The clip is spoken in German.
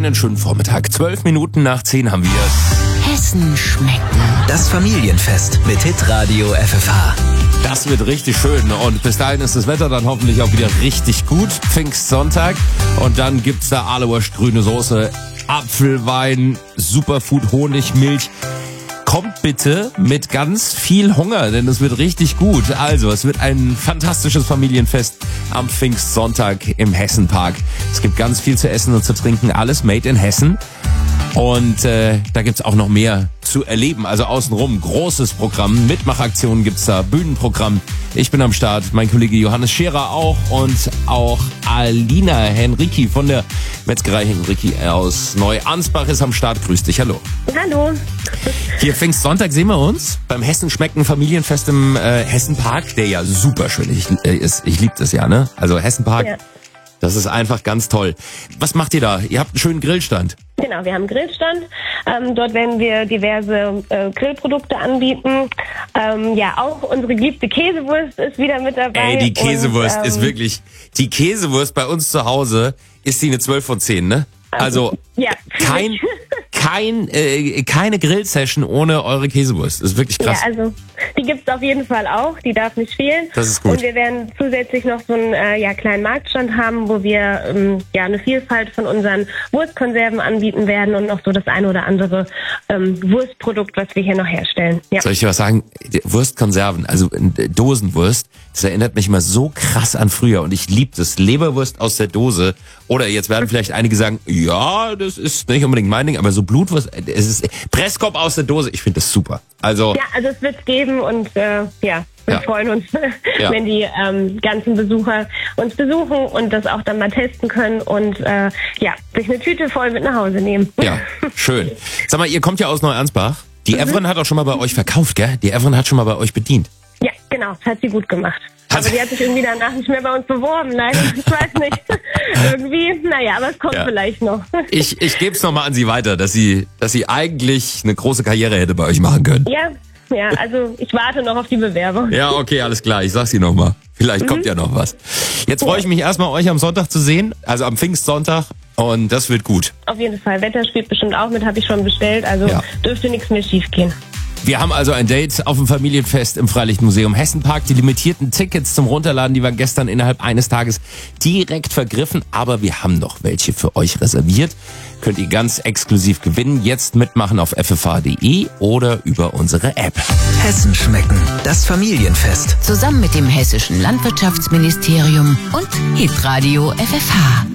Einen schönen Vormittag. 12 Minuten nach 10 haben wir. Hessen schmecken. Das Familienfest mit Hitradio FFH. Das wird richtig schön und bis dahin ist das Wetter dann hoffentlich auch wieder richtig gut. Pfingstsonntag und dann gibt's da Aluwurst, grüne Soße, Apfelwein, Superfood, Honig, Milch. Kommt bitte mit ganz viel Hunger, denn es wird richtig gut. Also, es wird ein fantastisches Familienfest am Pfingstsonntag im Hessenpark. Es gibt ganz viel zu essen und zu trinken, alles made in Hessen. Und da gibt's auch noch mehr zu erleben. Also außenrum großes Programm, Mitmachaktionen gibt's da, Bühnenprogramm. Ich bin am Start, mein Kollege Johannes Scherer auch und auch Alina Henrici von der Metzgerei Henrici aus Neuansbach ist am Start. Grüß dich, hallo. Hallo. Hier Pfingstsonntag sehen wir uns beim Hessen schmecken Familienfest im Hessenpark, der ja super schön ist. Ich liebe das ja, ne? Also Hessenpark, ja. Das ist einfach ganz toll. Was macht ihr da? Ihr habt einen schönen Grillstand. Genau, wir haben einen Grillstand. Dort werden wir diverse Grillprodukte anbieten. Auch unsere geliebte Käsewurst ist wieder mit dabei. Ey, die Käsewurst ist wirklich, die Käsewurst bei uns zu Hause ist die eine 12 von 10, ne? Also ja, keine Grillsession ohne eure Käsewurst. Das ist wirklich krass. Ja, also die gibt's auf jeden Fall auch. Die darf nicht fehlen. Das ist gut. Und wir werden zusätzlich noch so einen kleinen Marktstand haben, wo wir eine Vielfalt von unseren Wurstkonserven anbieten werden und noch so das eine oder andere Wurstprodukt, was wir hier noch herstellen. Ja. Soll ich dir was sagen? Wurstkonserven, also Dosenwurst, das erinnert mich immer so krass an früher und ich liebe das. Leberwurst aus der Dose. Oder jetzt werden vielleicht einige sagen, ja, das ist nicht unbedingt mein Ding, aber so Blutwurst, es ist Presskopf aus der Dose, ich finde das super. Also es wird's geben und wir freuen uns, wenn die ganzen Besucher uns besuchen und das auch dann mal testen können und sich eine Tüte voll mit nach Hause nehmen. Ja, schön. Sag mal, ihr kommt ja aus Neuansbach. Die Evren hat auch schon mal bei euch verkauft, gell? Die Evren hat schon mal bei euch bedient. Ja, genau, das hat sie gut gemacht. Aber die hat sich irgendwie danach nicht mehr bei uns beworben, leider. Ich weiß nicht. Irgendwie, aber es kommt vielleicht noch. Ich gebe es nochmal an sie weiter, dass sie eigentlich eine große Karriere hätte bei euch machen können. Ja, also ich warte noch auf die Bewerbung. Ja, okay, alles klar. Ich sag's ihr nochmal. Vielleicht kommt ja noch was. Jetzt freue ich mich erstmal, euch am Sonntag zu sehen, also am Pfingstsonntag. Und das wird gut. Auf jeden Fall. Wetter spielt bestimmt auch mit, habe ich schon bestellt. Also dürfte nichts mehr schief gehen. Wir haben also ein Date auf dem Familienfest im Freilichtmuseum Hessenpark. Die limitierten Tickets zum Runterladen, die waren gestern innerhalb eines Tages direkt vergriffen. Aber wir haben noch welche für euch reserviert. Könnt ihr ganz exklusiv gewinnen. Jetzt mitmachen auf ffh.de oder über unsere App. Hessen schmecken. Das Familienfest. Zusammen mit dem Hessischen Landwirtschaftsministerium und Hitradio FFH.